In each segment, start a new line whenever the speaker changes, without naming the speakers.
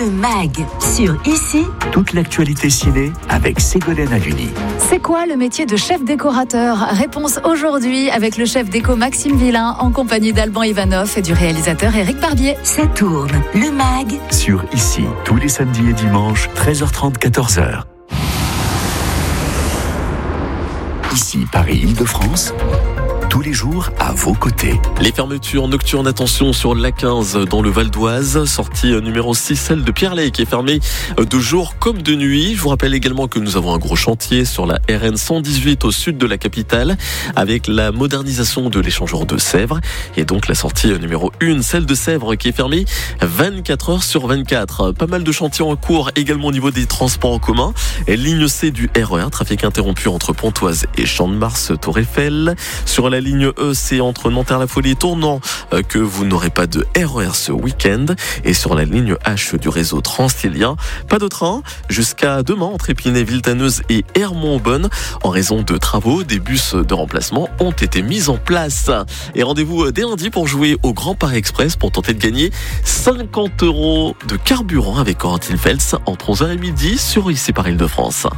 MAG sur ICI.
Toute l'actualité ciné avec Ségolène Haluni.
C'est quoi le métier de chef décorateur ? Réponse aujourd'hui avec le chef déco Maxime Villain en compagnie d'Alban Ivanov et du réalisateur Éric Barbier.
Ça tourne, le MAG
Sur ICI, tous les samedis et dimanches, 13h30, 14h. Ici, Paris-Île-de-France, tous les jours à vos côtés.
Les fermetures nocturnes, attention sur l'A15 dans le Val d'Oise, sortie numéro 6, celle de Pierrelet qui est fermée de jour comme de nuit. Je vous rappelle également que nous avons un gros chantier sur la RN 118 au sud de la capitale avec la modernisation de l'échangeur de Sèvres et donc la sortie numéro 1, celle de Sèvres qui est fermée 24 heures sur 24. Pas mal de chantiers en cours également au niveau des transports en commun. Ligne C du RER, trafic interrompu entre Pontoise et Champ-de-Mars, Tour Eiffel. Sur la ligne E, c'est entre Nanterre-la-Folie et Tournan que vous n'aurez pas de RER ce week-end. Et sur la ligne H du réseau transilien, pas de train jusqu'à demain entre Épinay-Villetaneuse et Hermont-Aubonne. En raison de travaux, des bus de remplacement ont été mis en place. Et rendez-vous dès lundi pour jouer au Grand Paris Express pour tenter de gagner 50 € de carburant avec Corentin Fels entre 11h et midi sur ICI Paris-Île-de-France.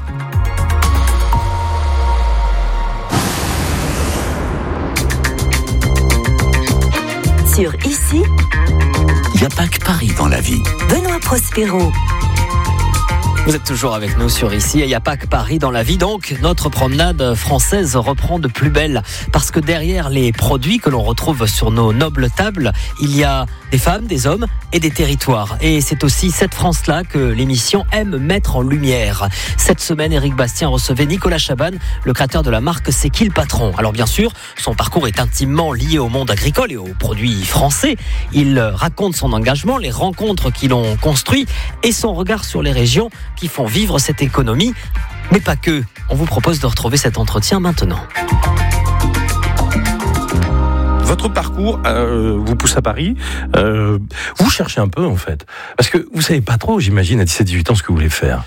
sur ICI.
Il n'y a pas que Paris dans la vie.
Benoît Prospero.
Vous êtes toujours avec nous sur ICI et il n'y a pas que Paris dans la vie, donc notre promenade française reprend de plus belle parce que derrière les produits que l'on retrouve sur nos nobles tables, il y a des femmes, des hommes et des territoires. Et c'est aussi cette France-là que l'émission aime mettre en lumière. Cette semaine, Éric Bastien recevait Nicolas Chabanne, le créateur de la marque C'est qui le patron ? Alors bien sûr, son parcours est intimement lié au monde agricole et aux produits français. Il raconte son engagement, les rencontres qui l'ont construit et son regard sur les régions qui font vivre cette économie, mais pas que. On vous propose de retrouver cet entretien maintenant.
Votre parcours vous pousse à Paris. Vous cherchez un peu, en fait. Parce que vous savez pas trop, j'imagine, à 17-18 ans, ce que vous voulez faire.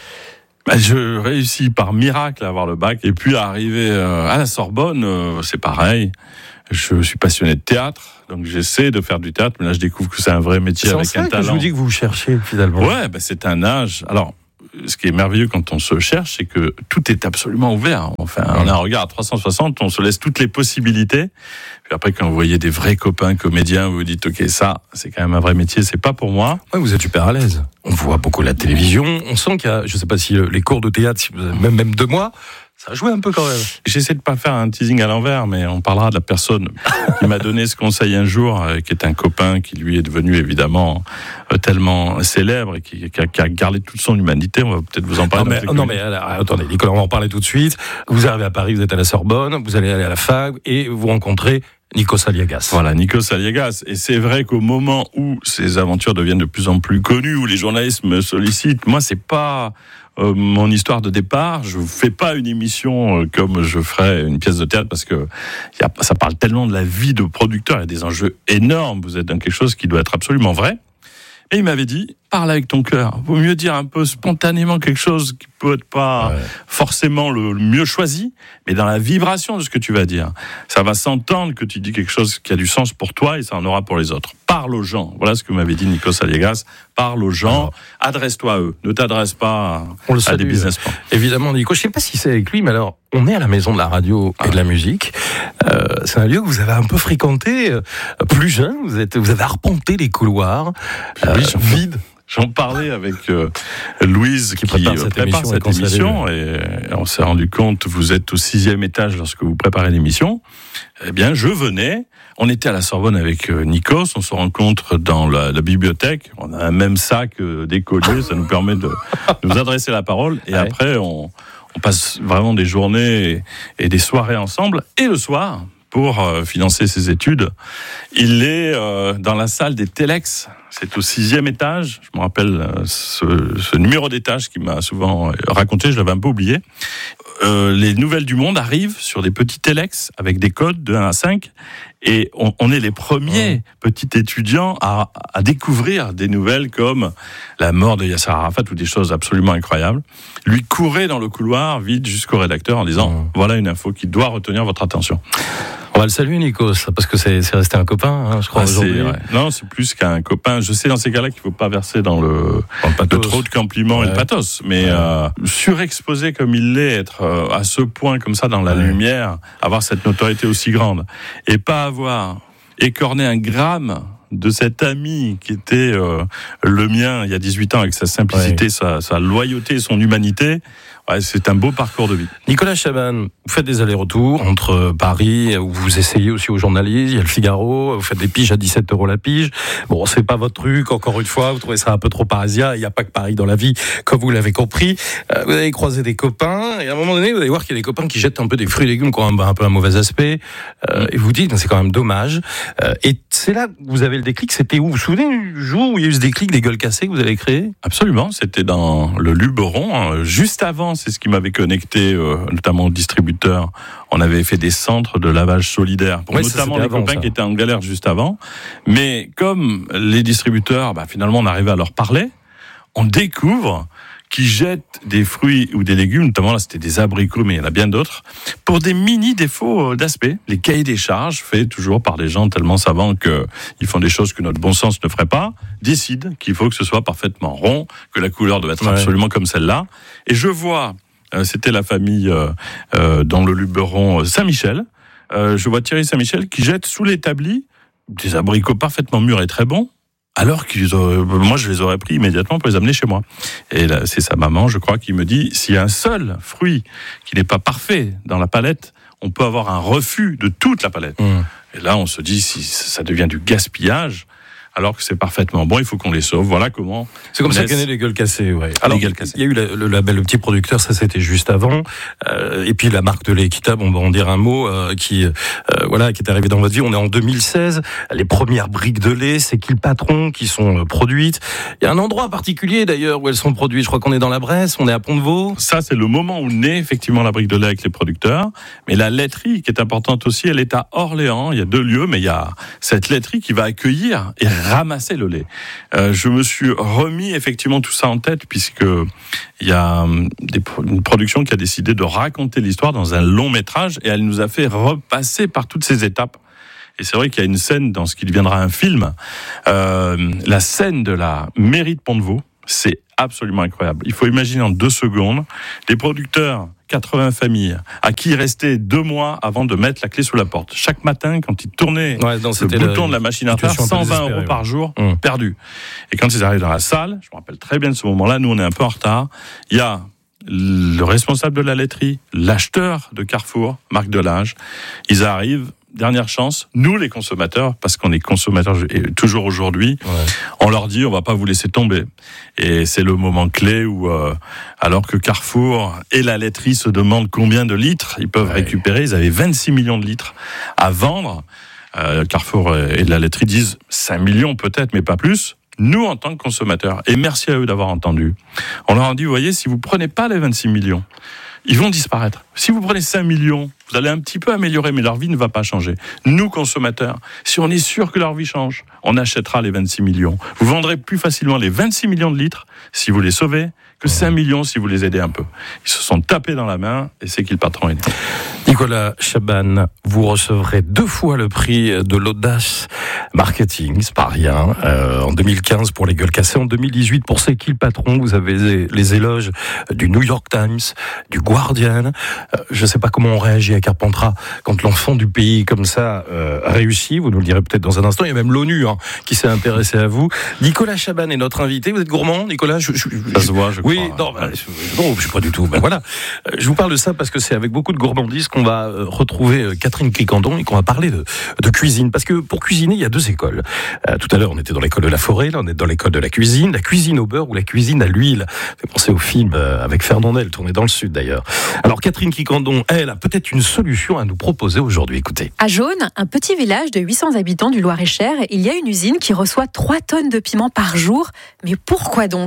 Je réussis par miracle à avoir le bac. Et puis, arriver à la Sorbonne, c'est pareil. Je suis passionné de théâtre, donc j'essaie de faire du théâtre. Mais là, je découvre que c'est un vrai métier avec un talent. C'est
que je vous dis que vous cherchez, finalement.
Ouais, c'est un âge. Alors, ce qui est merveilleux quand on se cherche, c'est que tout est absolument ouvert. Enfin, on a un regard à 360, on se laisse toutes les possibilités. Puis après, quand vous voyez des vrais copains comédiens, vous vous dites, ok, ça, c'est quand même un vrai métier, c'est pas pour moi.
Ouais, vous êtes super à l'aise. On voit beaucoup la télévision. On sent qu'il y a, je sais pas si les cours de théâtre, même 2 mois, ça a joué un peu quand même.
J'essaie de pas faire un teasing à l'envers, mais on parlera de la personne qui m'a donné ce conseil un jour, qui est un copain qui lui est devenu évidemment tellement célèbre et qui a gardé toute son humanité. On va peut-être vous en parler.
Non mais attendez, Nicolas, on va en parler tout de suite. Vous arrivez à Paris, vous êtes à la Sorbonne, vous allez aller à la fac et vous rencontrez Nikos Aliagas.
Voilà, Nikos Aliagas. Et c'est vrai qu'au moment où ces aventures deviennent de plus en plus connues, où les journalistes me sollicitent, moi, c'est pas mon histoire de départ. Je fais pas une émission comme je ferais une pièce de théâtre parce que ça parle tellement de la vie de producteur. Il y a des enjeux énormes. Vous êtes dans quelque chose qui doit être absolument vrai. Et il m'avait dit, parle avec ton cœur. Vaut mieux dire un peu spontanément quelque chose qui peut être pas forcément le mieux choisi, mais dans la vibration de ce que tu vas dire. Ça va s'entendre que tu dis quelque chose qui a du sens pour toi et ça en aura pour les autres. Parle aux gens. Voilà ce que m'avait dit Nikos Aliagas. Parle aux gens. Adresse-toi à eux. Ne t'adresse pas à des businessmen.
Évidemment, Nico. Je sais pas si c'est avec lui, mais alors, on est à la Maison de la Radio et de la Musique. C'est un lieu que vous avez un peu fréquenté plus jeune. Vous avez arpenté les couloirs vides.
J'en parlais avec Louise qui prépare cette émission et on s'est rendu compte, vous êtes au 6e étage lorsque vous préparez l'émission. Eh bien, je venais, on était à la Sorbonne avec Nikos, on se rencontre dans la bibliothèque, on a un même sac d'écoliers, ça nous permet de nous adresser la parole et après on passe vraiment des journées et des soirées ensemble et le soir, pour financer ses études, il est dans la salle des Telex. C'est au 6e étage. Je me rappelle ce numéro d'étage qu'il m'a souvent raconté. Je l'avais un peu oublié. Les nouvelles du monde arrivent sur des petits Telex avec des codes de 1 à 5. Et on est les premiers petits étudiants à découvrir des nouvelles comme la mort de Yasser Arafat ou des choses absolument incroyables. Lui courait dans le couloir vite jusqu'au rédacteur en disant voilà une info qui doit retenir votre attention.
On va le saluer, Nikos, parce que c'est resté un copain, je crois, aujourd'hui.
Non, c'est plus qu'un copain. Je sais dans ces cas-là qu'il ne faut pas verser dans le trop de compliments et le pathos, mais surexposé comme il l'est, être à ce point comme ça dans la lumière, avoir cette notoriété aussi grande, et pas avoir écorné un gramme de cet ami qui était le mien il y a 18 ans, avec sa simplicité, sa loyauté et son humanité. Ouais, c'est un beau parcours de vie.
Nicolas Chaban, vous faites des allers-retours entre Paris, où vous essayez aussi aux journalistes, il y a le Figaro, vous faites des piges à 17 € la pige. Bon, c'est pas votre truc, encore une fois, vous trouvez ça un peu trop parisien, il n'y a pas que Paris dans la vie, comme vous l'avez compris. Vous allez croiser des copains, et à un moment donné, vous allez voir qu'il y a des copains qui jettent un peu des fruits et légumes qui ont un peu un mauvais aspect, et vous dites, c'est quand même dommage. Et c'est là que vous avez le déclic, c'était où? Vous vous souvenez du jour où il y a eu ce déclic des gueules cassées que vous avez créé?
Absolument, c'était dans le Luberon, juste avant. C'est ce qui m'avait connecté, notamment au distributeur. On avait fait des centres de lavage solidaire pour notamment les copains qui étaient en galère juste avant. Mais comme les distributeurs, finalement, on arrivait à leur parler, on découvre qu'ils jettent des fruits ou des légumes, notamment là c'était des abricots, mais il y en a bien d'autres, pour des mini défauts d'aspect. Les cahiers des charges, faits toujours par des gens tellement savants qu'ils font des choses que notre bon sens ne ferait pas, décident qu'il faut que ce soit parfaitement rond, que la couleur doit être absolument comme celle-là. Et je vois, c'était la famille dans le Luberon Saint-Michel, je vois Thierry Saint-Michel qui jette sous l'établi des abricots parfaitement mûrs et très bons, alors moi je les aurais pris immédiatement pour les amener chez moi. Et là, c'est sa maman, je crois, qui me dit, s'il y a un seul fruit qui n'est pas parfait dans la palette, on peut avoir un refus de toute la palette. Et là, on se dit, si ça devient du gaspillage, alors que c'est parfaitement bon, il faut qu'on les sauve. Voilà comment.
C'est comme ça qu'est né les gueules cassées, Alors, il y a eu le label Le Petit Producteur, ça c'était juste avant. Et puis la marque de lait équitable, on va en dire un mot, qui est arrivé dans votre vie. On est en 2016. Les premières briques de lait, c'est qui le patron, qui sont produites. Il y a un endroit particulier d'ailleurs où elles sont produites. Je crois qu'on est dans la Bresse, on est à Pont-de-Vaux.
Ça, c'est le moment où naît effectivement la brique de lait avec les producteurs. Mais la laiterie, qui est importante aussi, elle est à Orléans. Il y a 2 lieux, mais il y a cette laiterie qui va accueillir et ramasser le lait. Je me suis remis effectivement tout ça en tête, puisque il y a une production qui a décidé de raconter l'histoire dans un long métrage, et elle nous a fait repasser par toutes ces étapes. Et c'est vrai qu'il y a une scène dans ce qui deviendra un film, la scène de la mairie de Pont-de-Vaux, c'est absolument incroyable. Il faut imaginer en 2 secondes, les producteurs, 80 familles, à qui il restait 2 mois avant de mettre la clé sous la porte. Chaque matin, quand ils tournaient le bouton de la machine à faire, 120 € par jour perdus. Et quand ils arrivent dans la salle, je me rappelle très bien de ce moment-là, nous on est un peu en retard, il y a le responsable de la laiterie, l'acheteur de Carrefour, Marc Delage, ils arrivent, dernière chance, nous les consommateurs, parce qu'on est consommateurs toujours aujourd'hui, on leur dit on va pas vous laisser tomber. Et c'est le moment clé où, alors que Carrefour et la laiterie se demandent combien de litres ils peuvent récupérer, ils avaient 26 millions de litres à vendre. Carrefour et la laiterie disent 5 millions peut-être, mais pas plus. Nous, en tant que consommateurs, et merci à eux d'avoir entendu, on leur a dit, vous voyez, si vous prenez pas les 26 millions, ils vont disparaître. Si vous prenez 5 millions, vous allez un petit peu améliorer, mais leur vie ne va pas changer. Nous, consommateurs, si on est sûr que leur vie change, on achètera les 26 millions. Vous vendrez plus facilement les 26 millions de litres si vous les sauvez que 5 millions si vous les aidez un peu. Ils se sont tapés dans la main, et c'est qui le patron est.
Nicolas Chaban, vous recevrez 2 fois le prix de l'audace marketing, c'est pas rien. En 2015 pour les gueules cassées, en 2018 pour C'est qui le patron. Vous avez les éloges du New York Times, du Guardian. Je sais pas comment on réagit à Carpentras quand l'enfant du pays comme ça réussit. Vous nous le direz peut-être dans un instant. Il y a même l'ONU qui s'est intéressée à vous. Nicolas Chaban est notre invité. Vous êtes gourmand, Nicolas?
Ça se voit, je crois.
Oui, non, je suis pas du tout. Voilà. Je vous parle de ça parce que c'est avec beaucoup de gourmandise qu'on va retrouver Catherine Cricandon et qu'on va parler de cuisine. Parce que pour cuisiner, il y a 2 écoles. Tout à l'heure, on était dans l'école de la forêt, là, on est dans l'école de la cuisine au beurre ou la cuisine à l'huile. Ça fait penser au film avec Fernandel, tourné dans le sud d'ailleurs. Alors Catherine Cricandon, elle, a peut-être une solution à nous proposer aujourd'hui. Écoutez.
À Jaune, un petit village de 800 habitants du Loir-et-Cher, il y a une usine qui reçoit 3 tonnes de piment par jour. Mais pourquoi donc ?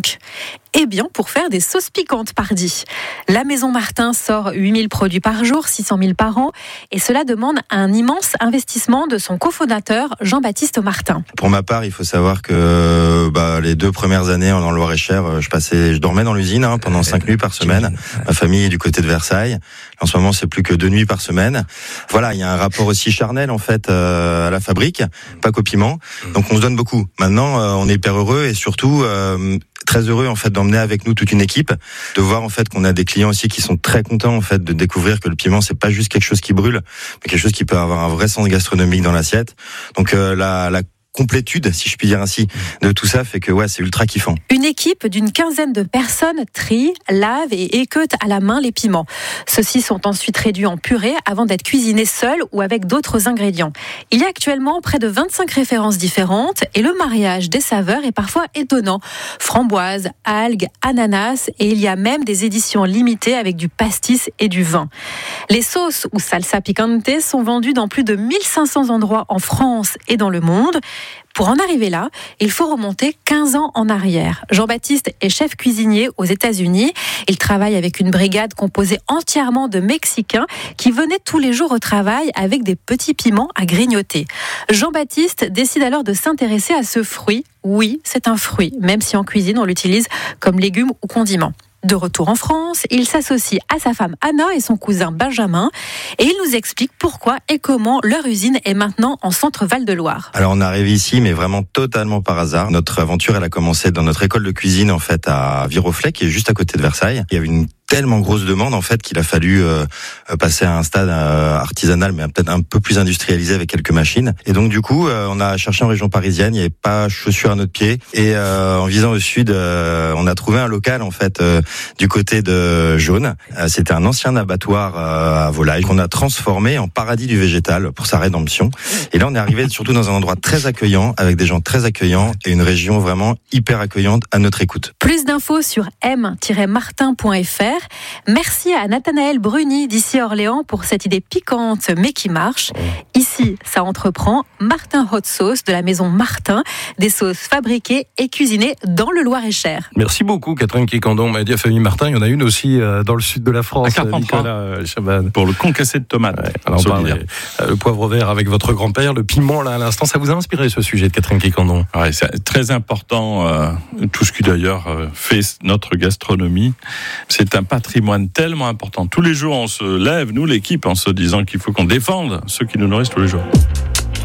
Eh bien, pour faire des sauces piquantes, pardi. La Maison Martin sort 8000 produits par jour, 600 000 par an, et cela demande un immense investissement de son cofondateur, Jean-Baptiste Martin.
Pour ma part, il faut savoir que les 2 premières années en Loir-et-Cher, je dormais dans l'usine pendant 5 nuits par semaine. Ma famille est du côté de Versailles. En ce moment, c'est plus que 2 nuits par semaine. Voilà, il y a un rapport aussi charnel en fait à la fabrique, pas qu'au piment. Donc on se donne beaucoup. Maintenant, on est hyper heureux et surtout très heureux en fait d'emmener avec nous toute une équipe, de voir en fait qu'on a des clients aussi qui sont très contents en fait de découvrir que le piment c'est pas juste quelque chose qui brûle, mais quelque chose qui peut avoir un vrai sens gastronomique dans l'assiette. Donc la complétude, si je puis dire ainsi, de tout ça fait que c'est ultra kiffant.
Une équipe d'une 15aine de personnes trie, lave et équeute à la main les piments. Ceux-ci sont ensuite réduits en purée avant d'être cuisinés seuls ou avec d'autres ingrédients. Il y a actuellement près de 25 références différentes et le mariage des saveurs est parfois étonnant. Framboises, algues, ananas et il y a même des éditions limitées avec du pastis et du vin. Les sauces ou salsa picante sont vendues dans plus de 1500 endroits en France et dans le monde. Pour en arriver là, il faut remonter 15 ans en arrière. Jean-Baptiste est chef cuisinier aux États-Unis. Il travaille avec une brigade composée entièrement de Mexicains qui venaient tous les jours au travail avec des petits piments à grignoter. Jean-Baptiste décide alors de s'intéresser à ce fruit. Oui, c'est un fruit, même si en cuisine on l'utilise comme légume ou condiment. De retour en France, il s'associe à sa femme Anna et son cousin Benjamin et il nous explique pourquoi et comment leur usine est maintenant en centre Val-de-Loire.
Alors on arrive ici mais vraiment totalement par hasard. Notre aventure elle a commencé dans notre école de cuisine en fait à Viroflay qui est juste à côté de Versailles. Il y avait une tellement grosse demande en fait qu'il a fallu passer à un stade artisanal mais peut-être un peu plus industrialisé avec quelques machines. Et donc du coup on a cherché en région parisienne, il n'y avait pas chaussures à notre pied et en visant au sud on a trouvé un local en fait du côté de Jaune. C'était un ancien abattoir à volailles qu'on a transformé en paradis du végétal pour sa rédemption. Et là on est arrivé surtout dans un endroit très accueillant avec des gens très accueillants et une région vraiment hyper accueillante à notre écoute.
Plus d'infos sur m-martin.fr. Merci à Nathanaël Bruni d'ici Orléans pour cette idée piquante mais qui marche. Ici, ça entreprend Martin Hot Sauce de la maison Martin, des sauces fabriquées et cuisinées dans le Loir-et-Cher.
Merci beaucoup Catherine Quiquendon. M'a dit à famille Martin, il y en a une aussi dans le sud de la France.
À Carpentras, pour le concassé de tomates.
Ouais, alors le poivre vert avec votre grand-père, le piment là à l'instant, ça vous a inspiré ce sujet de Catherine Quiquendon?
Ouais, c'est très important. Tout ce qui d'ailleurs fait notre gastronomie, c'est un patrimoine tellement important. Tous les jours, on se lève, nous l'équipe, en se disant qu'il faut qu'on défende ceux qui nous nourrissent tous les jours.